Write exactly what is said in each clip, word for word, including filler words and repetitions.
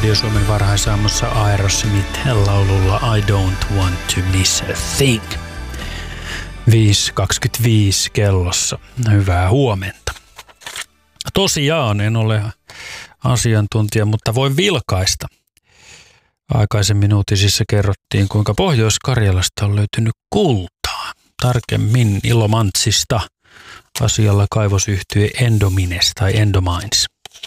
Radio Suomen varhaisaamussa Aerosmith laululla I Don't Want to Miss a Thing. viisi kaksikymmentäviisi kellossa. Hyvää huomenta. Tosiaan en ole asiantuntija, mutta voin vilkaista. Aikaisemmin uutisissa kerrottiin, kuinka Pohjois-Karjalasta on löytynyt kultaa. Tarkemmin Ilomantsista asialla kaivosyhtye Endomines tai Endomines.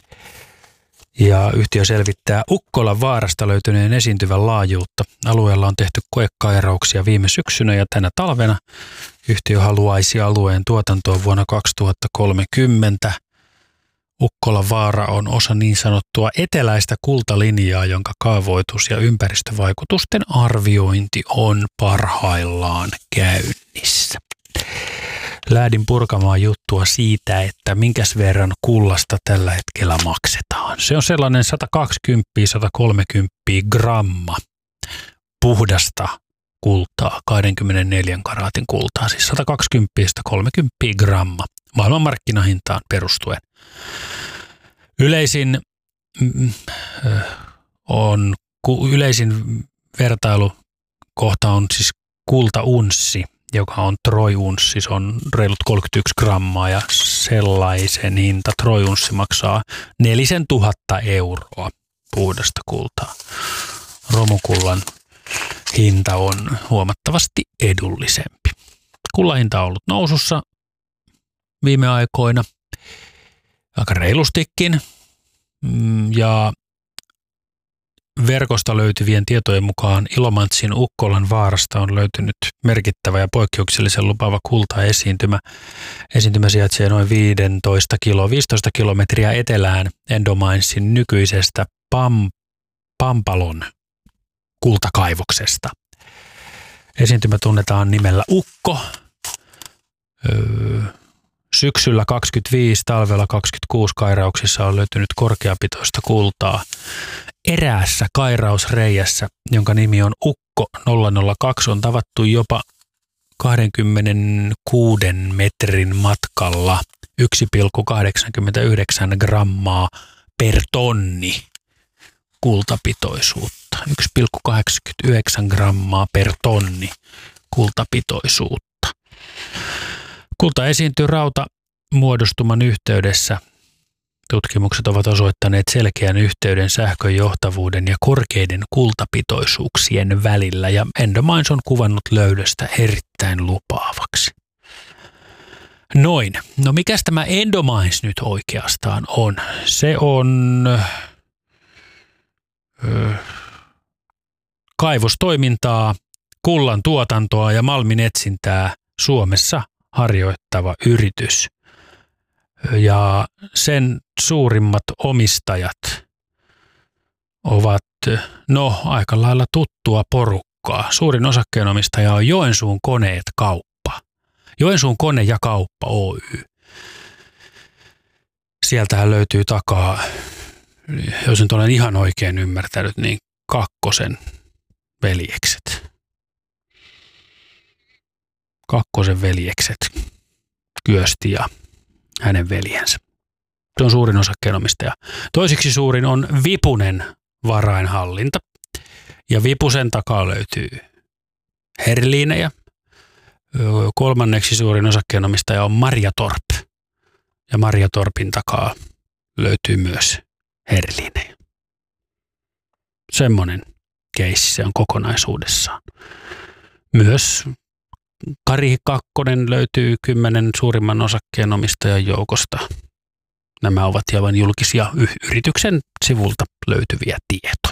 Ja yhtiö selvittää Ukkolan vaarasta löytyneen esiintyvän laajuutta. Alueella on tehty koekairauksia viime syksynä ja tänä talvena yhtiö haluaisi alueen tuotantoon vuonna kaksituhattakolmekymmentä. Ukkolan vaara on osa niin sanottua eteläistä kultalinjaa, jonka kaavoitus- ja ympäristövaikutusten arviointi on parhaillaan käynnissä. Lähdin purkamaan juttua siitä, että minkäs verran kullasta tällä hetkellä maksetaan. Se on sellainen sata kaksikymmentä satakolmekymmentä gramma puhdasta kultaa, kaksikymmentäneljä karaatin kultaa, siis sata kaksikymmentä satakolmekymmentä gramma maailmanmarkkinahintaan perustuen. Yleisin on yleisin vertailukohta on siis kultaunssi, joka on troy-unssi, se on reilut kolmekymmentäyksi grammaa ja sellaisen hinta troy-unssi maksaa nelisen tuhatta euroa puhdasta kultaa. Romukullan hinta on huomattavasti edullisempi. Kullan hinta on ollut nousussa viime aikoina aika reilustikin ja verkosta löytyvien tietojen mukaan Ilomantsin Ukkolan vaarasta on löytynyt merkittävä ja poikkeuksellisen lupaava kultaesiintymä. Esiintymä sijaitsee noin viisitoista kilo, viisitoista kilometriä etelään Endominesin nykyisestä Pam, Pampalon kultakaivoksesta. Esiintymä tunnetaan nimellä Ukko. Öö, Syksyllä kaksikymmentäviisi, talvella kaksikymmentäkuusi kairauksissa on löytynyt korkeapitoista kultaa. Eräässä kairausreijässä, jonka nimi on Ukko nolla nolla kaksi, on tavattu jopa kaksikymmentäkuusi metrin matkalla yksi pilkku kahdeksankymmentäyhdeksän grammaa per tonni kultapitoisuutta. yksi pilkku kahdeksankymmentäyhdeksän grammaa per tonni kultapitoisuutta. Kulta esiintyy rautamuodostuman yhteydessä. Tutkimukset ovat osoittaneet selkeän yhteyden sähkön johtavuuden ja korkeiden kultapitoisuuksien välillä ja Endomines on kuvannut löydöstä erittäin lupaavaksi. Noin. No mikäs tämä Endomines nyt oikeastaan on? Se on ö, kaivostoimintaa, kullan tuotantoa ja malmin etsintää Suomessa harjoittava yritys. Ja sen suurimmat omistajat ovat, no, aika lailla tuttua porukkaa. Suurin osakkeenomistaja on Joensuun Koneet Kauppa. Joensuun Kone ja Kauppa Oy. Sieltähän löytyy takaa, jos nyt olen ihan oikein ymmärtänyt, niin Kakkosen veljekset. Kakkosen veljekset, Kyösti ja hänen veljensä. Se on suurin osakkeenomistaja. Toiseksi suurin on Vipunen varainhallinta. Ja Vipusen takaa löytyy Herliinejä. Kolmanneksi suurin osakkeenomistaja on Marjatorp. Ja Marjatorpin takaa löytyy myös Herliinejä. Semmoinen keissi se on kokonaisuudessaan. Myös Kari Kakkonen löytyy kymmenen suurimman osakkeenomistajan joukosta. Nämä ovat aivan julkisia yrityksen sivulta löytyviä tietoja.